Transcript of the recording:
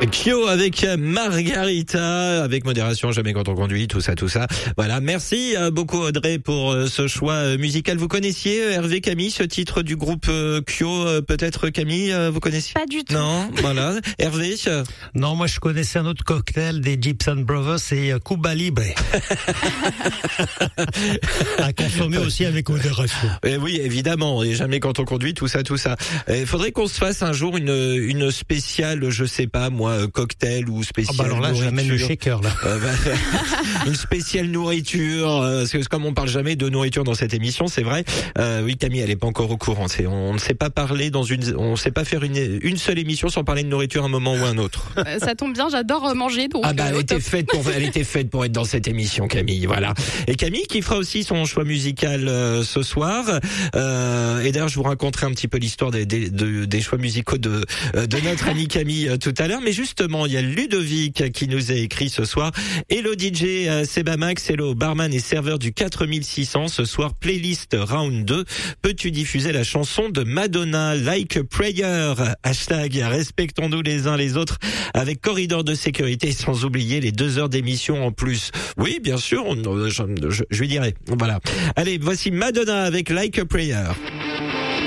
Kyo avec Margarita, avec modération, jamais quand on conduit, tout ça. Voilà, merci beaucoup Audrey pour ce choix musical. Vous connaissiez Hervé, Camille, ce titre du groupe Kyo, peut-être Camille, vous connaissiez? Pas du tout. Non, voilà. Hervé? Non, moi je connaissais un autre cocktail des Gibson Brothers, c'est Cuba Libre. À consommer aussi avec modération. Oui, évidemment, et jamais quand on conduit, tout ça. Il faudrait qu'on se fasse un jour une spéciale, je sais pas moi, cocktail ou spéciale alors là, nourriture. j'amène le shaker là. Une spéciale nourriture, parce que comme on parle jamais de nourriture dans cette émission, c'est vrai. Oui, Camille, elle est pas encore au courant. On ne sait pas parler on sait pas faire une seule émission sans parler de nourriture à un moment ou à un autre. Ça tombe bien, j'adore manger. Donc, elle était faite pour être dans cette émission, Camille. Voilà. Et Camille qui fera aussi son choix musical ce soir. Et d'ailleurs, je vous raconterai un petit peu l'histoire des choix musicaux de notre amie Camille tout à l'heure. Mais justement, il y a Ludovic qui nous a écrit ce soir. Hello DJ Sebamax, hello barman et serveur du 4600. Ce soir, playlist round 2. Peux-tu diffuser la chanson de Madonna, Like a Prayer? Hashtag respectons-nous les uns les autres avec corridor de sécurité, sans oublier les 2 heures d'émission en plus. Oui, bien sûr, je lui dirai. Voilà. Allez, voici Madonna avec Like a Prayer.